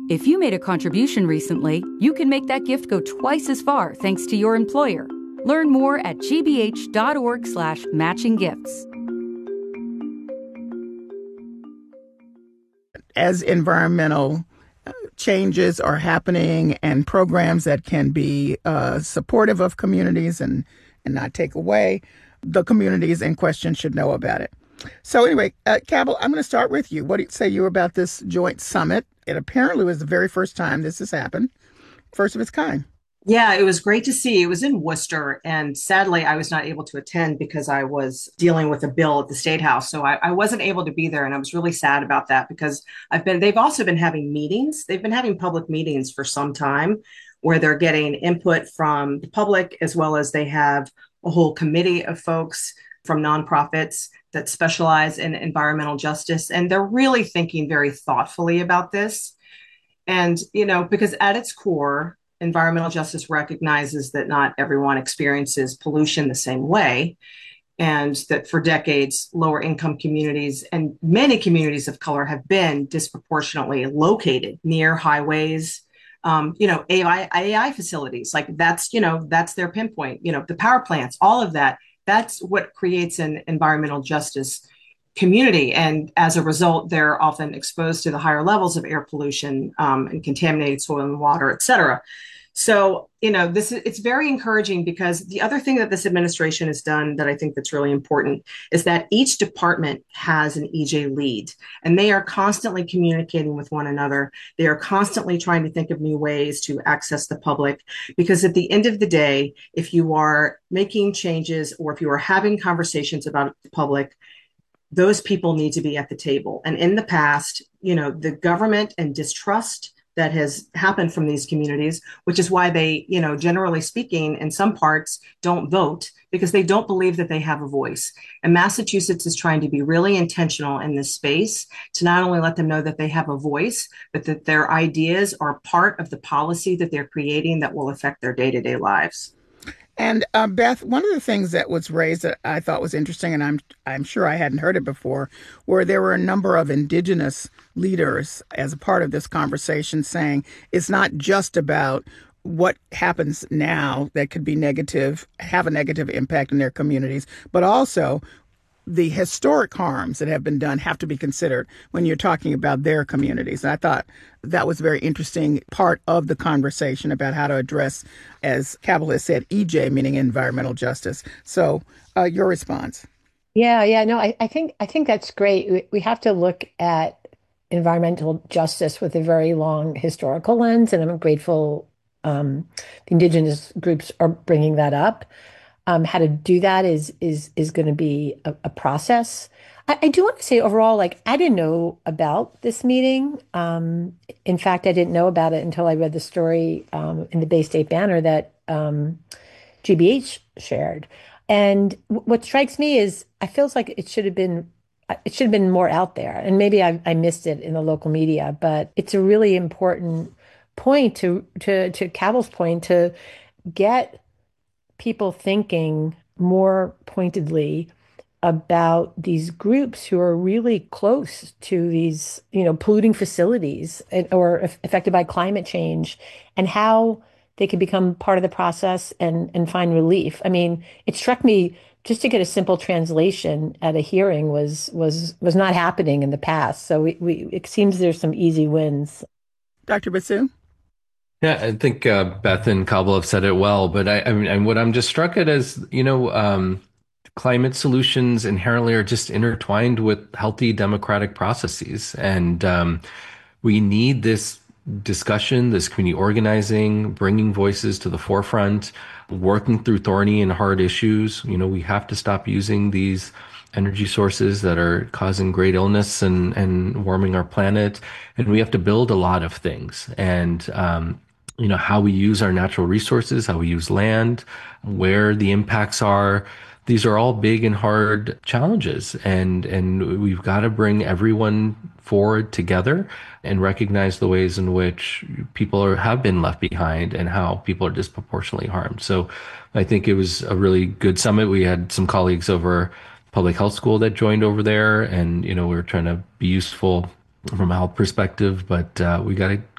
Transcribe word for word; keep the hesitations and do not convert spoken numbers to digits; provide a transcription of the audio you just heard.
If you made a contribution recently, you can make that gift go twice as far thanks to your employer. Learn more at gbh.org slash matching gifts. As environmental changes are happening and programs that can be uh, supportive of communities and, and not take away, the communities in question should know about it. So anyway, uh, Cabell, I'm going to start with you. What do you say you about this joint summit? It apparently was the very first time this has happened, first of its kind. Yeah, it was great to see. It was in Worcester, and sadly, I was not able to attend because I was dealing with a bill at the State House. So I, I wasn't able to be there, and I was really sad about that because I've been. They've also been having meetings. They've been having public meetings for some time, where they're getting input from the public, as well as they have a whole committee of folks from nonprofits that specialize in environmental justice, and they're really thinking very thoughtfully about this. And you know, because at its core, environmental justice recognizes that not everyone experiences pollution the same way, and that for decades, lower income communities and many communities of color have been disproportionately located near highways, um, you know, A I, A I facilities. Like that's, you know, that's their pinpoint, you know, the power plants, all of that. That's what creates an environmental justice community. And as a result, they're often exposed to the higher levels of air pollution um, and contaminated soil and water, et cetera. So, you know, this is, it's very encouraging because the other thing that this administration has done that I think that's really important is that each department has an E J lead, and they are constantly communicating with one another. They are constantly trying to think of new ways to access the public, because at the end of the day, if you are making changes or if you are having conversations about the public, those people need to be at the table. And in the past, you know, the government and distrust that has happened from these communities, which is why they, you know, generally speaking, in some parts don't vote because they don't believe that they have a voice. And Massachusetts is trying to be really intentional in this space to not only let them know that they have a voice, but that their ideas are part of the policy that they're creating that will affect their day-to-day lives. And uh, Beth, one of the things that was raised that I thought was interesting, and I'm I'm sure I hadn't heard it before, where there were a number of indigenous leaders as a part of this conversation saying it's not just about what happens now that could be negative, have a negative impact in their communities, but also the historic harms that have been done have to be considered when you're talking about their communities. And I thought that was a very interesting part of the conversation about how to address, as Cabell has said, E J, meaning environmental justice. So uh, your response. Yeah, yeah, no, I, I think I think that's great. We, we have to look at environmental justice with a very long historical lens, and I'm grateful um, the indigenous groups are bringing that up. Um, how to do that is is is going to be a, a process. I, I do want to say overall, like I didn't know about this meeting. Um, in fact, I didn't know about it until I read the story um, in the Bay State Banner that um, G B H shared. And w- what strikes me is I feels like it should have been it should have been more out there. And maybe I, I missed it in the local media, but it's a really important point to to to Cabell's point to get people thinking more pointedly about these groups who are really close to these, you know, polluting facilities or affected by climate change, and how they could become part of the process and and find relief. I mean, it struck me just to get a simple translation at a hearing was was was not happening in the past. So we, we it seems there's some easy wins. Doctor Basu? Yeah, I think uh, Beth and Cabell have said it well, but I, I mean, and what I'm just struck at is, you know, um, climate solutions inherently are just intertwined with healthy democratic processes. And um, we need this discussion, this community organizing, bringing voices to the forefront, working through thorny and hard issues. You know, we have to stop using these energy sources that are causing great illness and, and warming our planet. And we have to build a lot of things. And, um, you know, how we use our natural resources, how we use land, where the impacts are. These are all big and hard challenges. And, and we've got to bring everyone forward together and recognize the ways in which people are, have been left behind and how people are disproportionately harmed. So I think it was a really good summit. We had some colleagues over public health school that joined over there, and you know we were trying to be useful from a health perspective, but uh, we got to